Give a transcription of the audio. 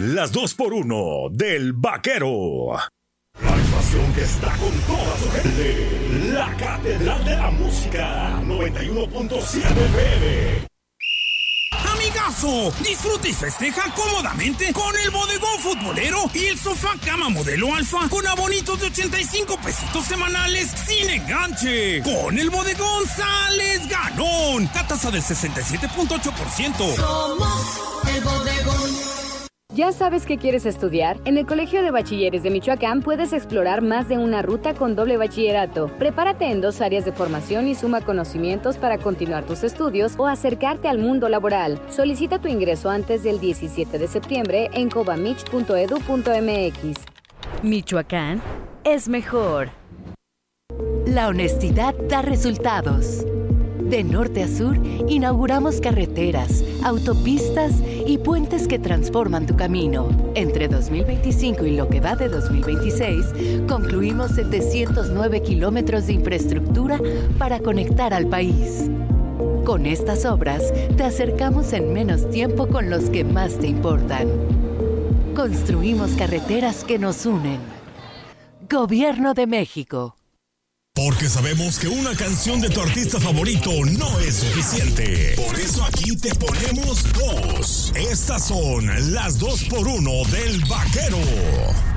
Las 2x1 del Vaquero. La estación que está con toda su gente. La Catedral de la Música. 91.7 FM. Amigazo, disfruta y festeja cómodamente con el bodegón futbolero y el sofá cama modelo alfa con abonitos de 85 pesitos semanales sin enganche. Con el bodegón sales ganón. La tasa del 67.8%. Somos el bodegón. ¿Ya sabes qué quieres estudiar? En el Colegio de Bachilleres de Michoacán puedes explorar más de una ruta con doble bachillerato. Prepárate en 2 áreas de formación y suma conocimientos para continuar tus estudios o acercarte al mundo laboral. Solicita tu ingreso antes del 17 de septiembre en cobamich.edu.mx. Michoacán es mejor. La honestidad da resultados. De norte a sur, inauguramos carreteras, autopistas y puentes que transforman tu camino. Entre 2025 y lo que va de 2026, concluimos 709 kilómetros de infraestructura para conectar al país. Con estas obras, te acercamos en menos tiempo con los que más te importan. Construimos carreteras que nos unen. Gobierno de México. Porque sabemos que una canción de tu artista favorito no es suficiente. Por eso aquí te ponemos 2. Estas son las 2x1 del Vaquero.